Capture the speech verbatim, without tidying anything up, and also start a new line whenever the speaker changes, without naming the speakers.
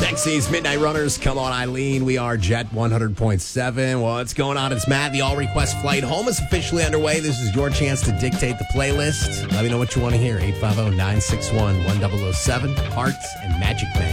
Dexy's Midnight Runners. Come on, Eileen. We are Jet one hundred point seven. What's going on? It's Matt. The All Request Flight Home is officially underway. This is your chance to dictate the playlist. Let me know what you want to hear. eight five zero, nine six one, one zero zero seven. Hearts and Magic Man.